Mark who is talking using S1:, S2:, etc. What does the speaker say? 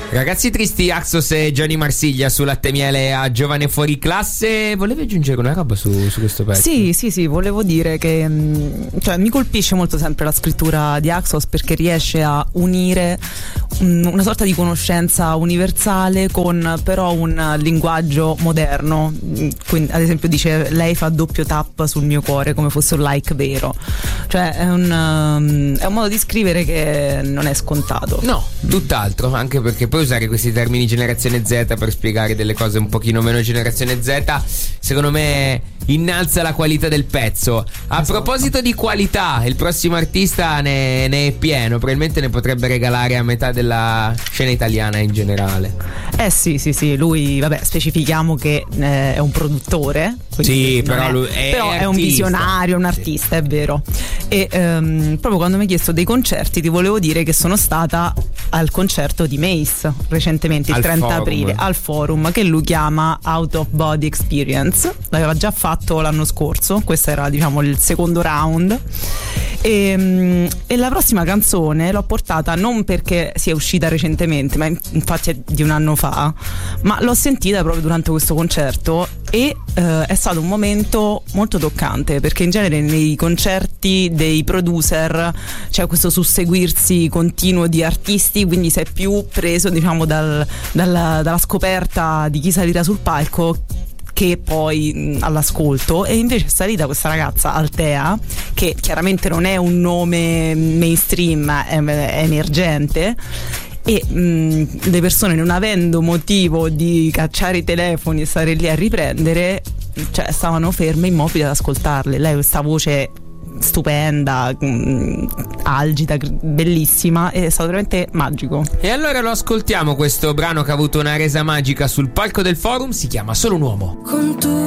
S1: Ragazzi tristi, Axos e Johnny Marsiglia su Latte Miele a Giovane Fuori Classe. Volevi aggiungere una roba su questo pezzo?
S2: Sì, volevo dire che mi colpisce molto sempre la scrittura di Axos, perché riesce a unire una sorta di conoscenza universale con però un linguaggio moderno. Quindi, ad esempio, dice: lei fa doppio tap sul mio cuore come fosse un like vero. Cioè è un modo di scrivere che non è scontato.
S1: No, tutt'altro, anche perché poi usare questi termini generazione Z per spiegare delle cose un pochino meno generazione Z, secondo me innalza la qualità del pezzo. A proposito di qualità, il prossimo artista ne è pieno, probabilmente ne potrebbe regalare a metà della scena italiana in generale.
S2: Sì, lui, vabbè, specifichiamo che è un produttore.
S1: Sì, però lui
S2: è un visionario, un artista, sì. È vero. E proprio quando mi hai chiesto dei concerti, ti volevo dire che sono stata al concerto di Mace recentemente, il 30 aprile, al Forum, che lui chiama Out of Body Experience. L'aveva già fatto l'anno scorso, questo era, diciamo, il secondo round. E la prossima canzone l'ho portata non perché sia uscita recentemente, ma infatti è di un anno fa, ma l'ho sentita proprio durante questo concerto e è stato un momento molto toccante, perché in genere nei concerti dei producer c'è questo susseguirsi continuo di artisti, quindi sei più preso, diciamo, dalla scoperta di chi salirà sul palco che poi all'ascolto. E invece è salita questa ragazza, Altea, che chiaramente non è un nome mainstream, è emergente, e le persone, non avendo motivo di cacciare i telefoni e stare lì a riprendere, cioè stavano ferme, immobili ad ascoltarle. Lei, questa voce stupenda, algida, bellissima, è stato veramente magico.
S1: E allora lo ascoltiamo questo brano che ha avuto una resa magica sul palco del Forum, si chiama Solo un uomo.
S3: Con tu